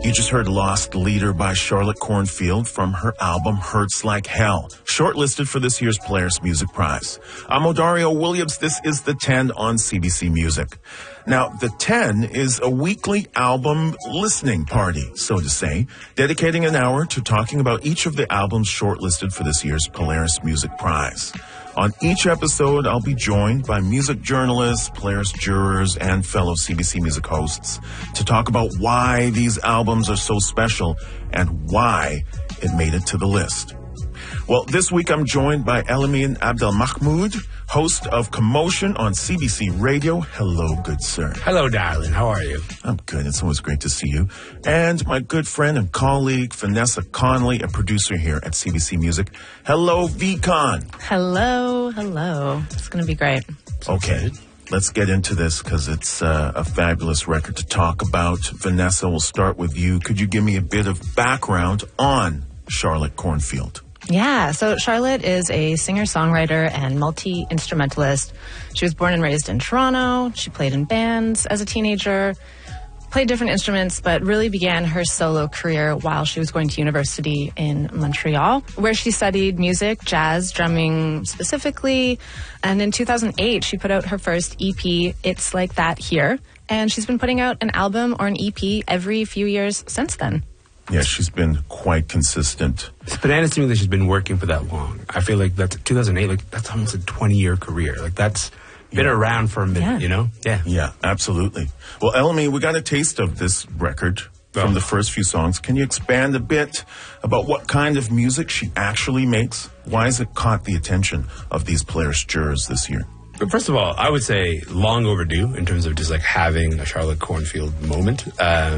You just heard Lost Leader by Charlotte Cornfield from her album Hurts Like Hell, shortlisted for this year's Players Music Prize. I'm Odario Williams. This is The 10 on CBC Music. Now, The 10 is a weekly album listening party, so to say, dedicating an hour to talking about each of the albums shortlisted for this year's Polaris Music Prize. On each episode, I'll be joined by music journalists, Players jurors, and fellow CBC Music hosts to talk about why these albums are so special and why it made it to the list. Well, this week I'm joined by Elamin Abdelmahmoud, host of Commotion on CBC Radio. Hello, good sir. Hello, darling. How are you? I'm good. It's always great to see you. And my good friend and colleague, Vanessa Connolly, a producer here at CBC Music. Hello, VCon. Hello. It's going to be great. Okay. Let's get into this because it's a fabulous record to talk about. Vanessa, we'll start with you. Could you give me a bit of background on Charlotte Cornfield? Yeah, so Charlotte is a singer-songwriter and multi-instrumentalist. She was born and raised in Toronto. She played in bands as a teenager, played different instruments, but really began her solo career while she was going to university in Montreal, where she studied music, jazz, drumming specifically. And in 2008, she put out her first EP, It's Like That Here. And she's been putting out an album or an EP every few years since then. Yeah, she's been quite consistent. It's bananas to me that she's been working for that long. I feel like that's 2008, like that's almost a 20-year career. Like that's been around for a minute, you know? Yeah. Yeah, absolutely. Well, Elamin, we got a taste of this record from the first few songs. Can you expand a bit about what kind of music she actually makes? Why has it caught the attention of these Players jurors this year? But first of all, I would say long overdue in terms of just like having a Charlotte Cornfield moment.